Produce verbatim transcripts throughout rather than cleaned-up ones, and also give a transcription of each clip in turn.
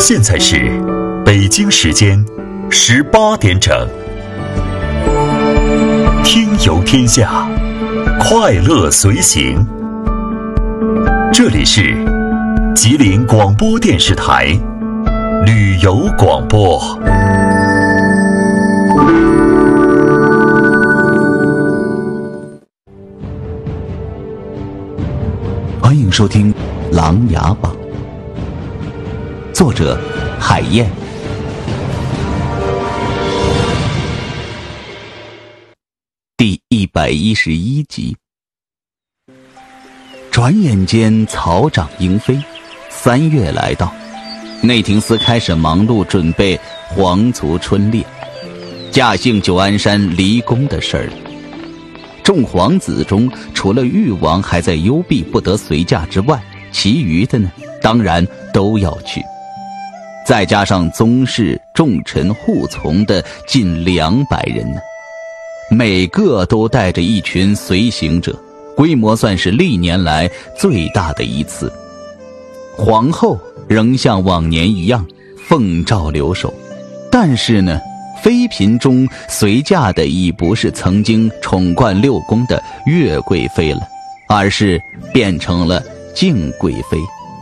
现在是北京时间十八点整。听游天下，快乐随行。这里是吉林广播电视台旅游广播。 欢迎收听《琅琊榜》，作者海燕。第一百一十一集。转眼间草长莺飞，三月来到，内廷司开始忙碌准备皇族春猎，驾幸九安山离宫的事儿。众皇子中，除了誉王还在幽闭不得随驾之外，其余的呢，当然都要去。再加上宗室重臣护从的近两百人呢，每个都带着一群随行者，规模算是历年来最大的一次。皇后仍像往年一样奉诏留守，但是呢，妃嫔中随驾的已不是曾经宠冠六宫的岳贵妃了，而是变成了敬贵妃。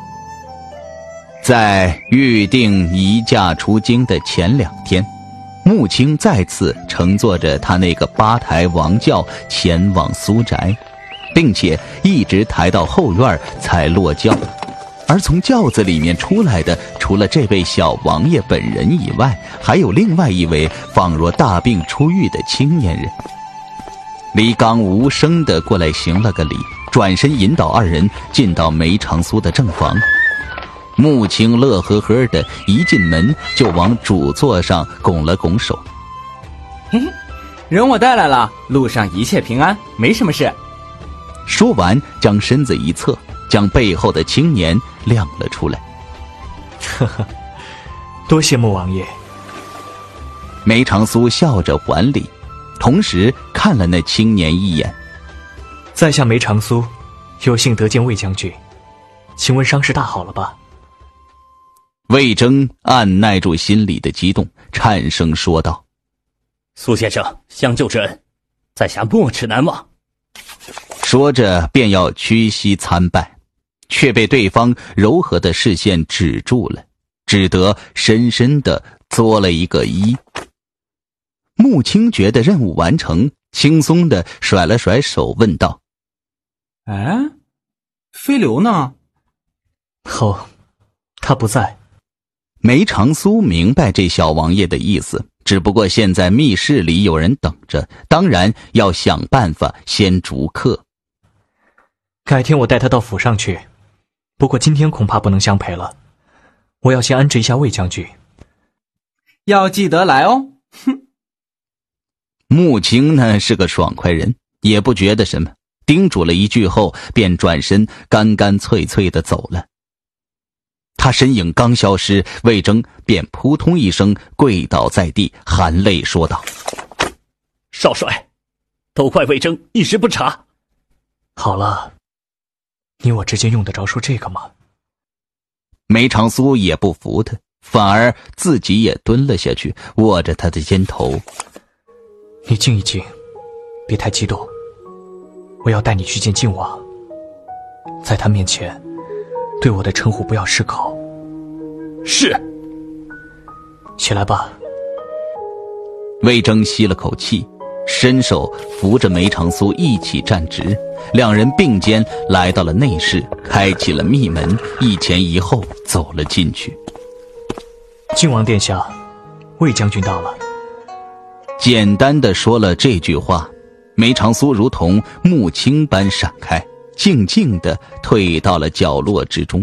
在预定移驾出京的前两天，穆青再次乘坐着他那个八抬王轿前往苏宅，并且一直抬到后院才落轿。而从轿子里面出来的，除了这位小王爷本人以外，还有另外一位仿若大病初愈的青年人。李刚无声地过来行了个礼，转身引导二人进到梅长苏的正房。穆青乐呵呵的一进门就往主座上拱了拱手。 嘿嘿，人我带来了，路上一切平安，没什么事。 说完将身子一侧，将背后的青年亮了出来。 呵呵，多谢穆王爷。 梅长苏笑着还礼，同时看了那青年一眼。 在下梅长苏，有幸得见魏将军，请问伤势大好了吧？ 魏征按耐住心里的激动，颤声说道： 苏先生相救之恩，在下没齿难忘。 说着便要屈膝参拜，却被对方柔和的视线止住了，只得深深地作了一个揖。穆青觉得任务完成，轻松地甩了甩手，问道： 哎，飞流呢？ 哦，他不在。 梅长苏明白这小王爷的意思，只不过现在密室里有人等着，当然要想办法先逐客。 改天我带他到府上去，不过今天恐怕不能相陪了，我要先安置一下魏将军。 要记得来哦。哼。 穆青呢是个爽快人，也不觉得什么，叮嘱了一句后便转身干干脆脆地走了。他身影刚消失，魏征便扑通一声跪倒在地，含泪说道： 少帅，都怪魏征一时不察。 好了，你我之间用得着说这个吗？ 梅长苏也不服他，反而自己也蹲了下去，握着他的肩头。 你静一静，别太激动，我要带你去见靖王，在他面前对我的称呼不要失口。 是。 起来吧。 魏征吸了口气，伸手扶着梅长苏一起站直，两人并肩来到了内室，开启了密门，一前一后走了进去。 靖王殿下，魏将军到了。 简单的说了这句话，梅长苏如同穆青般闪开，静静地退到了角落之中。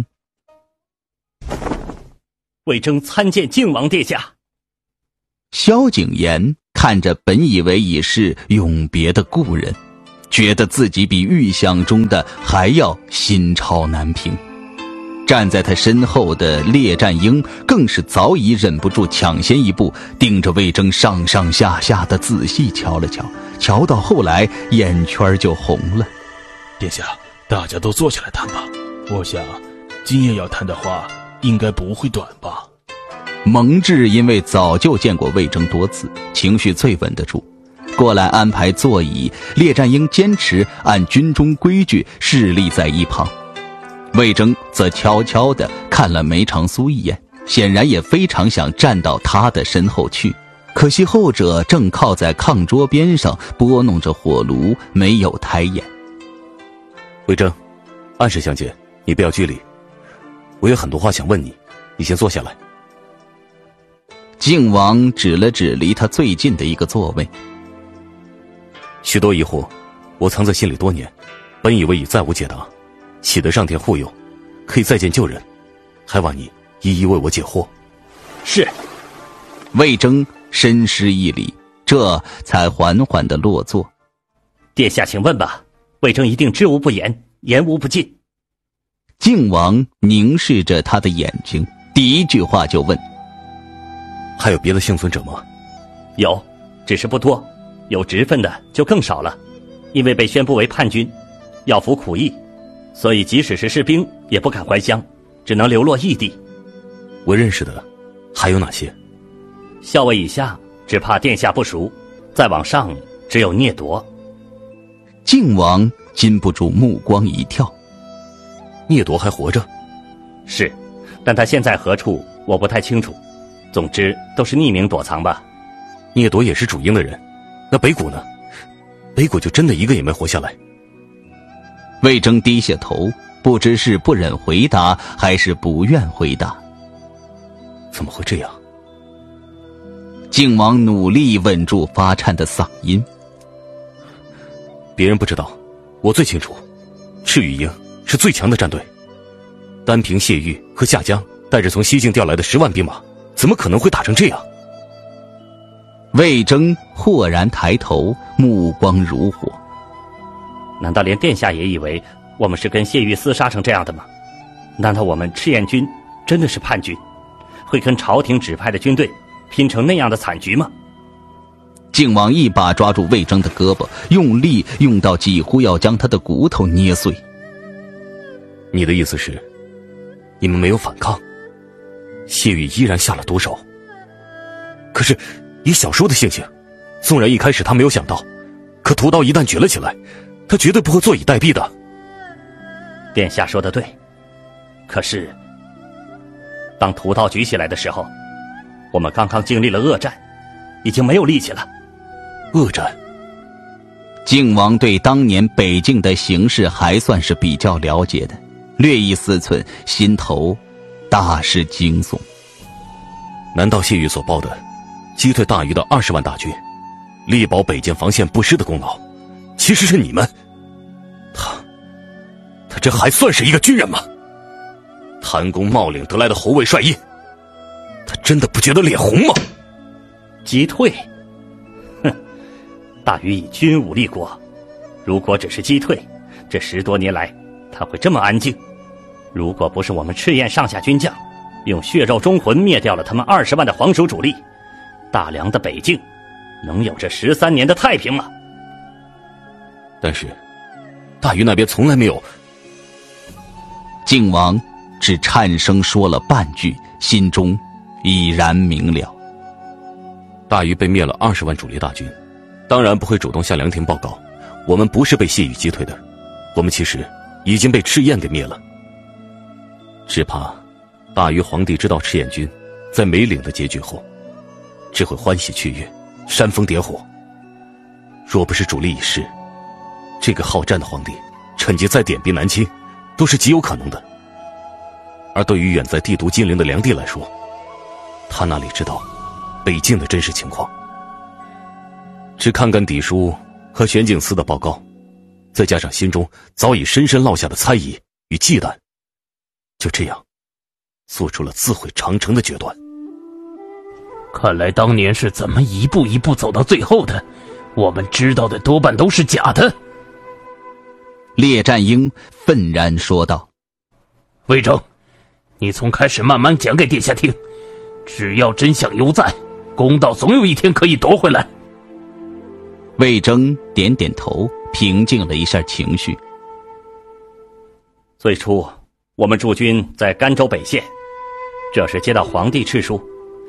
魏征参见靖王殿下。 萧景琰看着本以为已是永别的故人，觉得自己比预想中的还要心潮难平。站在他身后的列战鹰更是早已忍不住抢先一步，盯着魏征上上下下的仔细瞧了瞧，瞧到后来眼圈就红了。 殿下，大家都坐下来谈吧。我想今夜要谈的话应该不会短吧。 蒙挚因为早就见过魏征多次，情绪最稳得住，过来安排座椅。列战英坚持按军中规矩侍立在一旁，魏征则悄悄地看了梅长苏一眼，显然也非常想站到他的身后去。可惜后者正靠在炕桌边上拨弄着火炉，没有抬眼。 魏征，按时相见，你不要拘礼。我有很多话想问你，你先坐下来。 靖王指了指离他最近的一个座位。 许多疑惑我藏在心里多年，本以为已再无解答，喜得上天护佑，可以再见旧人，还望你一一为我解惑。 是。 魏征深施一礼，这才缓缓地落座。 殿下请问吧，魏征一定知无不言，言无不尽。 靖王凝视着他的眼睛，第一句话就问： 还有别的幸存者吗？ 有，只是不多，有职分的就更少了，因为被宣布为叛军，要服苦役，所以即使是士兵也不敢还乡，只能流落异地。 我认识的还有哪些？ 校尉以下只怕殿下不熟，再往上只有聂铎。 靖王禁不住目光一跳。 聂铎还活着？ 是，但他现在何处我不太清楚，总之都是匿名躲藏吧。 聂铎也是主英的人，那北谷呢？北谷就真的一个也没活下来。 魏征低下头，不知是不忍回答还是不愿回答。 怎么会这样？ 靖王努力稳住发颤的嗓音。 别人不知道，我最清楚，赤羽营是最强的战队，单凭谢玉和夏江带着从西境调来的十万兵马，怎么可能会打成这样？ 魏征豁然抬头，目光如火。 难道连殿下也以为我们是跟谢玉厮杀成这样的吗？难道我们赤焰军真的是叛军，会跟朝廷指派的军队拼成那样的惨局吗？ 靖王一把抓住魏征的胳膊，用力用到几乎要将他的骨头捏碎。 你的意思是，你们没有反抗，谢玉依然下了毒手？可是以小叔的性情，纵然一开始他没有想到，可屠刀一旦举了起来，他绝对不会坐以待毙的。 殿下说得对，可是当屠刀举起来的时候，我们刚刚经历了恶战，已经没有力气了。 恶战？ 靖王对当年北境的形势还算是比较了解的，略一思忖，心头大是惊悚。 难道谢玉所报的击退大禹的二十万大军，力保北境防线不失的功劳，其实是你们？他他这还算是一个军人吗？贪功冒领得来的侯卫帅印，他真的不觉得脸红吗？ 击退？哼，大禹以军武立国，如果只是击退，这十多年来他会这么安静？如果不是我们赤焰上下军将用血肉忠魂灭掉了他们二十万的黄蜀主力，大梁的北境能有这十三年的太平吗？ 但是大禹那边从来没有。 靖王只颤声说了半句，心中已然明了。 大禹被灭了二十万主力大军，当然不会主动向梁廷报告，我们不是被谢禹击退的，我们其实已经被赤焰给灭了。只怕大禹皇帝知道赤焰军在梅岭的结局后，只会欢喜雀跃，煽风点火。若不是主力已逝，这个好战的皇帝趁机再点兵南侵，都是极有可能的。而对于远在帝都金陵的梁帝来说，他哪里知道北境的真实情况？只看看底书和玄景司的报告，再加上心中早已深深落下的猜疑与忌惮，就这样做出了自毁长城的决断。 看来当年是怎么一步一步走到最后的，我们知道的多半都是假的。 列战英愤然说道。 魏征，你从开始慢慢讲给殿下听，只要真相犹在，公道总有一天可以夺回来。 魏征点点头，平静了一下情绪。 最初我们驻军在甘州北线，这时接到皇帝敕书，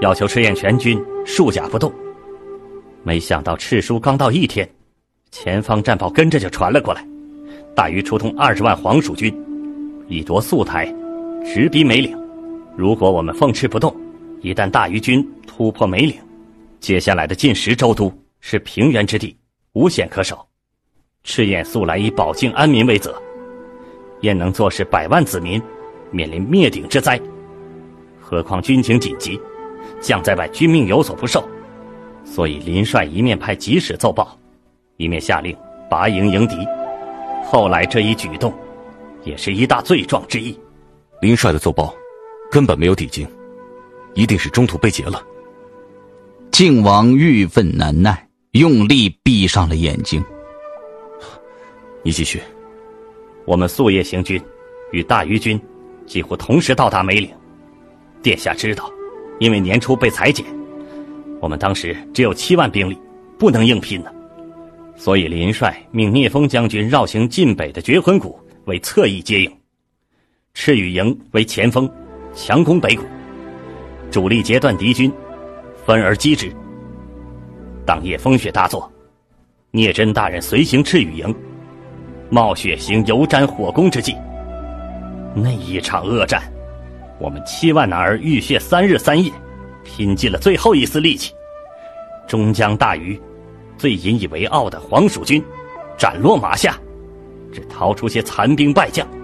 要求赤焰全军束甲不动。没想到赤书刚到一天，前方战报跟着就传了过来，大于出动二十万黄蜀军，以夺素台，直逼梅岭。如果我们奉持不动，一旦大于军突破梅岭，接下来的近十州都是平原之地，无险可守。赤焰素来以保境安民为责，焉能坐视百万子民面临灭顶之灾？何况军情紧急，将在外，军命有所不受。所以林帅一面派急使奏报，一面下令拔营迎敌。后来这一举动也是一大罪状之一。 林帅的奏报根本没有抵京，一定是中途被劫了。 靖王郁愤难耐，用力闭上了眼睛。 你继续。 我们宿夜行军，与大于军几乎同时到达梅岭。殿下知道，因为年初被裁减，我们当时只有七万兵力，不能硬拼呢。所以林帅命聂风将军绕行晋北的绝魂谷为侧翼接应，赤羽营为前锋，强攻北谷，主力截断敌军，分而击之。当夜风雪大作，聂真大人随行赤羽营，冒雪行油毡火攻之际。那一场恶战，我们七万男儿浴血三日三夜，拼尽了最后一丝力气，终将大于最引以为傲的黄蜀军斩落马下，只逃出些残兵败将。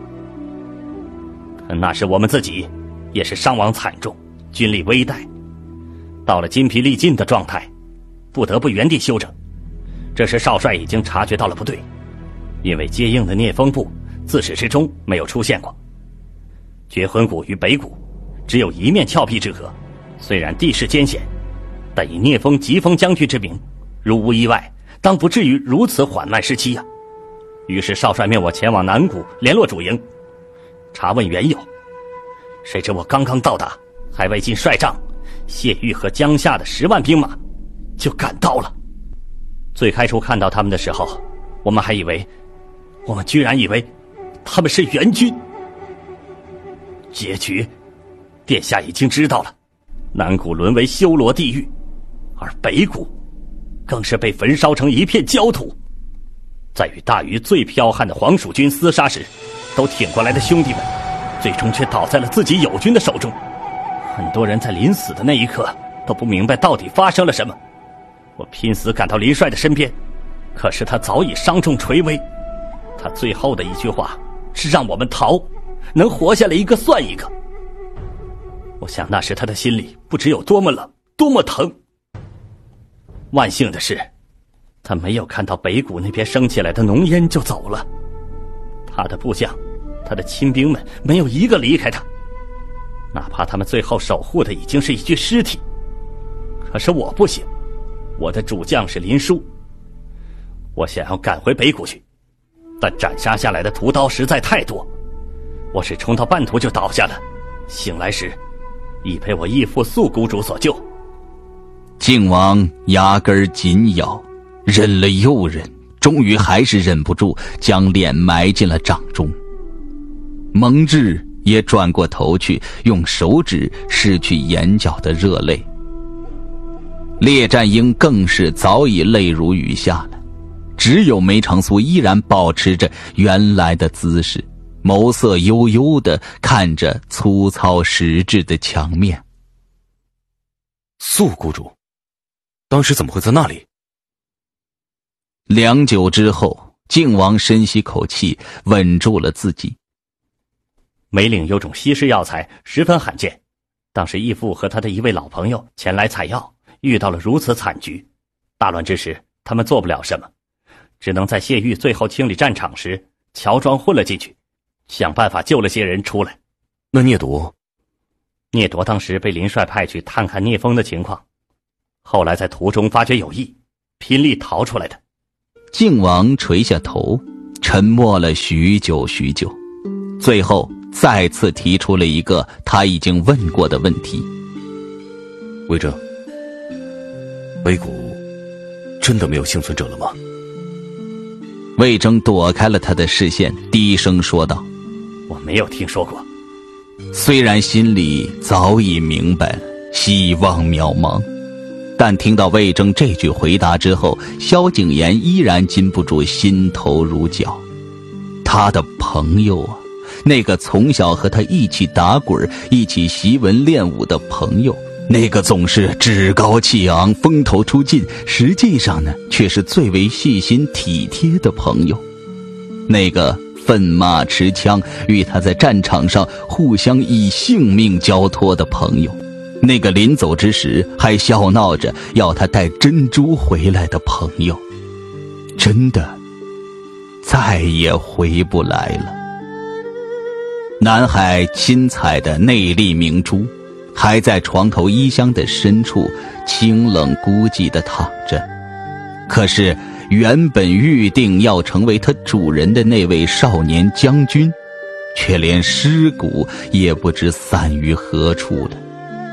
可那时我们自己也是伤亡惨重，军力危殆，到了筋疲力尽的状态，不得不原地休整。这时少帅已经察觉到了不对，因为接应的聂风部自始至终没有出现过。绝魂谷与北谷只有一面峭壁之隔，虽然地势艰险，但以聂风疾风将军之名，如无意外，当不至于如此缓慢失期啊。于是少帅命我前往南谷联络主营，查问缘由。谁知我刚刚到达，还未进帅帐，谢玉和江夏的十万兵马就赶到了。最开初看到他们的时候，我们还以为，我们居然以为他们是援军。结局，殿下已经知道了，南谷沦为修罗地狱，而北谷更是被焚烧成一片焦土。在与大于最剽悍的黄蜀军厮杀时，都挺过来的兄弟们，最终却倒在了自己友军的手中。很多人在临死的那一刻都不明白到底发生了什么。我拼死赶到林帅的身边，可是他早已伤重垂危。他最后的一句话是让我们逃，能活下来一个算一个。我想那时他的心里不知有多么冷，多么疼。万幸的是，他没有看到北谷那边升起来的浓烟就走了。他的部将，他的亲兵们没有一个离开他，哪怕他们最后守护的已经是一具尸体。可是我不行，我的主将是林殊，我想要赶回北谷去，但斩杀下来的屠刀实在太多，我是冲到半途就倒下了，醒来时已被我义父素谷主所救。 靖王牙根紧咬，忍了又忍，终于还是忍不住将脸埋进了掌中。蒙挚也转过头去，用手指拭去眼角的热泪。列战英更是早已泪如雨下了，只有梅长苏依然保持着原来的姿势，眸色悠悠地看着粗糙实质的墙面。 素谷主当时怎么会在那里？ 良久之后，靖王深吸口气，稳住了自己。 梅岭有种稀世药材，十分罕见。当时义父和他的一位老朋友前来采药，遇到了如此惨局。大乱之时，他们做不了什么，只能在谢玉最后清理战场时，乔装混了进去，想办法救了些人出来。 那聂铎？ 聂铎当时被林帅派去探看聂风的情况，后来在途中发觉有异，拼力逃出来的。 靖王垂下头，沉默了许久许久，最后再次提出了一个他已经问过的问题。 魏征，北谷真的没有幸存者了吗？ 魏征躲开了他的视线，低声说道： 我没有听说过。 虽然心里早已明白了， 希望渺茫。但听到魏征这句回答之后，萧景琰依然禁不住心头如绞。他的朋友啊，那个从小和他一起打滚、一起习文练武的朋友，那个总是趾高气昂、风头出尽，实际上呢，却是最为细心体贴的朋友。那个奋马持枪，与他在战场上互相以性命交托的朋友，那个临走之时还笑闹着要他带珍珠回来的朋友，真的再也回不来了。南海亲采的内力明珠还在床头衣箱的深处清冷孤寂地躺着，可是原本预定要成为他主人的那位少年将军，却连尸骨也不知散于何处了。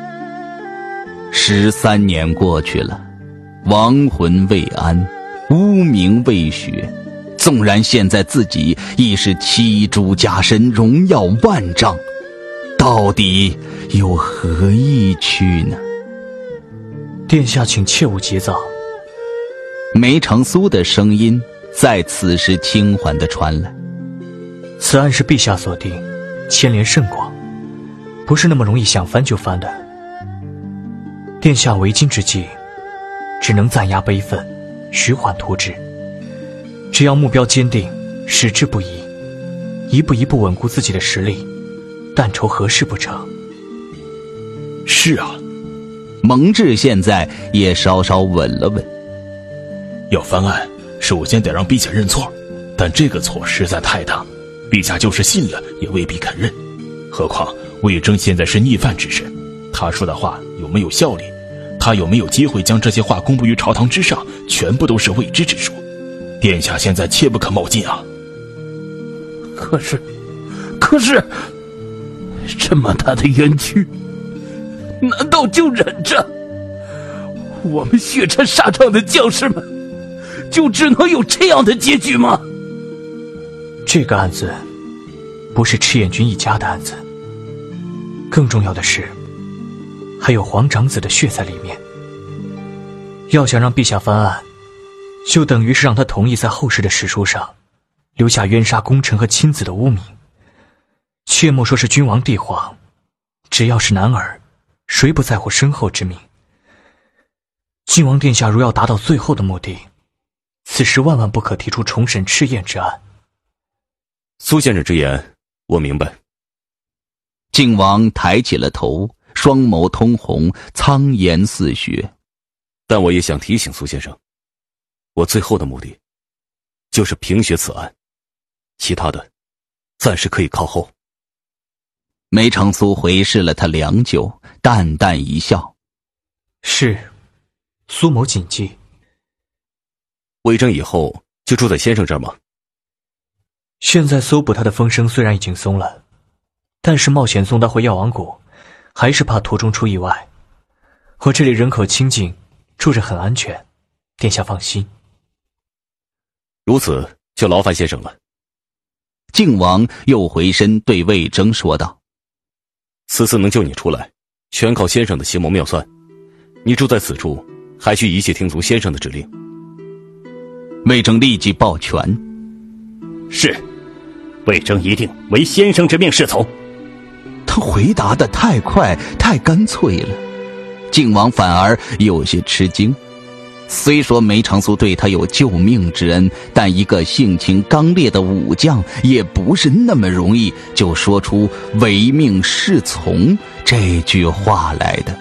十三年过去了，亡魂未安，污名未雪。纵然现在自己已是七主加身，荣耀万丈，到底有何意去呢？ 殿下请切勿急躁。 梅长苏的声音在此时轻缓地传来。 此案是陛下所定，牵连甚广，不是那么容易想翻就翻的。殿下为今之计，只能暂压悲愤，徐缓图之。只要目标坚定，矢志不移，一步一步稳固自己的实力，但愁何事不成？ 是啊， 蒙挚现在也稍稍稳了稳。 要翻案，首先得让陛下认错，但这个错实在太大，陛下就是信了也未必肯认。何况魏征现在是逆犯之身，他说的话有没有效力，他有没有机会将这些话公布于朝堂之上，全部都是未知之数。殿下现在切不可冒进啊！ 可是，可是，这么大的冤屈，难道就忍着？我们血战沙场的将士们，就只能有这样的结局吗？ 这个案子，不是赤焰军一家的案子，更重要的是，还有皇长子的血在里面。要想让陛下翻案，就等于是让他同意在后世的史书上留下冤杀功臣和亲子的污名。切莫说是君王帝皇，只要是男儿，谁不在乎身后之命？晋王殿下如要达到最后的目的，此时万万不可提出重审赤焰之案。 苏先生之言，我明白。 靖王抬起了头，双眸通红，苍颜似雪。 但我也想提醒苏先生，我最后的目的就是平雪此案，其他的暂时可以靠后。 梅长苏回视了他良久，淡淡一笑： 是，苏某谨记。 魏征以后就住在先生这儿吗？ 现在搜捕他的风声虽然已经松了，但是冒险送他回药王谷，还是怕途中出意外。我这里人口清静，住着很安全，殿下放心。 如此就劳烦先生了。 靖王又回身对魏征说道： 此次能救你出来，全靠先生的奇谋妙算，你住在此处，还需一切听从先生的指令。 魏征立即抱拳： 是，魏征一定为先生之命是从。 他回答得太快太干脆了，靖王反而有些吃惊。虽说梅长苏对他有救命之恩，但一个性情刚烈的武将也不是那么容易就说出唯命是从这句话来的。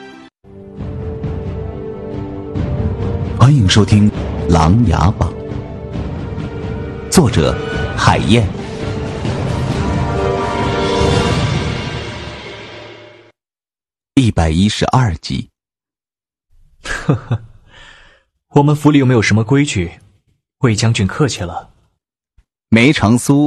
欢迎收听《琅琊榜》，作者海燕，一百一十二集。 呵呵，我们府里又没有什么规矩，魏将军客气了。 梅长苏